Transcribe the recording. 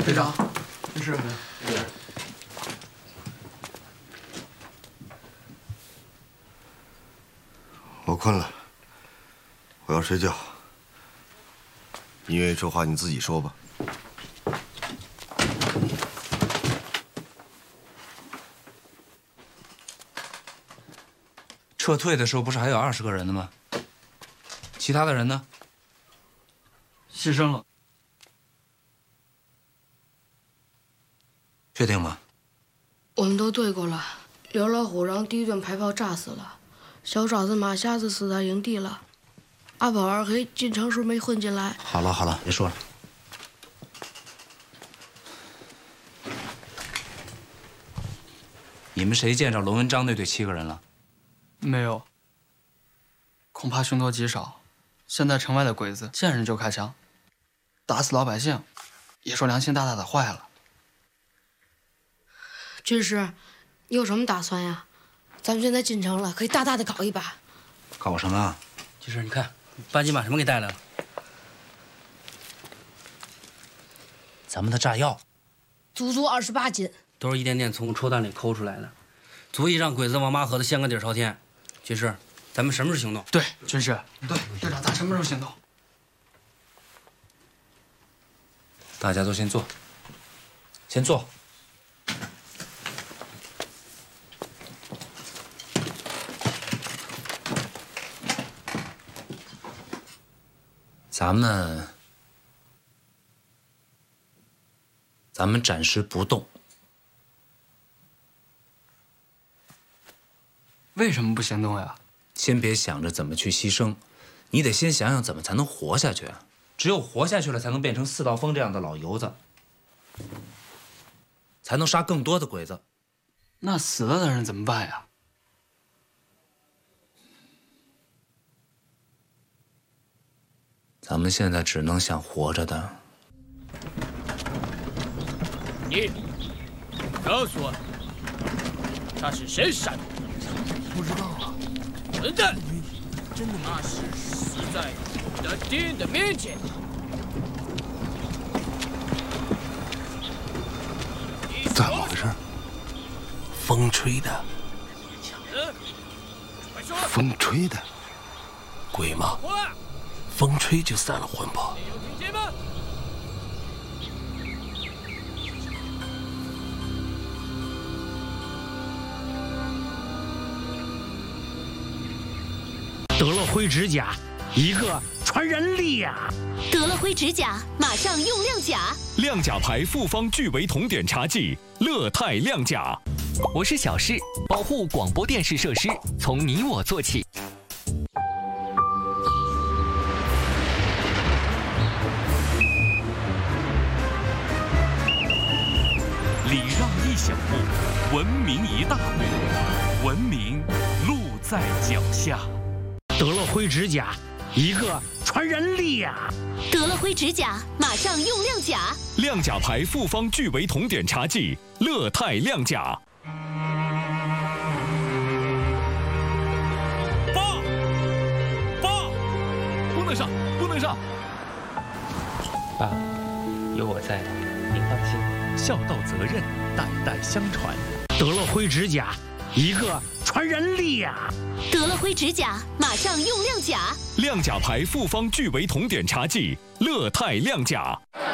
队长，是。 我困了，我要睡觉。你愿意说话，你自己说吧。 撤退的时候不是还有20个人呢吗？其他的人呢？ 牺牲了。 确定吗？ 我们都对过了，刘老虎让敌军排炮炸死了，小爪子马瞎子死在营地了，阿宝二黑进城时没混进来。 好了好了，别说了。你们谁见着龙文章那队7个人了？ 没有。恐怕凶多吉少。现在城外的鬼子见人就开枪，打死老百姓，也说良心大大的坏了。 军师，你有什么打算呀？咱们现在进城了，可以大大的搞一把。 搞什么啊？ 军师，你看，班级把什么给带来了？ 咱们的炸药， 足足28斤， 都是一点点从抽弹里抠出来的，足以让鬼子王八盒子掀个底朝天。军师，咱们什么时候行动？ 对，军师，对，队长，咱什么时候行动？ 大家都先坐，先坐。咱们暂时不动。 为什么不行动呀？ 先别想着怎么去牺牲，你得先想想怎么才能活下去啊！只有活下去了，才能变成4道锋这样的老油子，才能杀更多的鬼子。 那死了的人怎么办呀？ 咱们现在只能想活着的。 你告诉我，他是谁杀的？ 不知道啊。 混蛋！ 真的吗？ 那是死在我的敌人的面前。 怎么回事？风吹的。风吹的。鬼吗？风吹就散了魂魄。 有听见吗？ 得了灰指甲，一个传人力呀！ 得了灰指甲，马上用亮甲。 亮甲牌复方聚维酮碘茶剂，乐泰亮甲。 我是小事，保护广播电视设施，从你我做起。 礼让一小步，文明一大步，文明路在脚下。 得了灰指甲，一个传人力呀！ 得了灰指甲，马上用亮甲。 亮甲牌复方聚维酮碘茶剂，乐泰亮甲。 爸，不能上，不能上！ 爸，有我在，您放心。 孝道责任，代代相传。 得了灰指甲，一个传人力呀！ 得了灰指甲，马上用亮甲。 亮甲牌复方聚维酮碘茶剂，乐泰亮甲。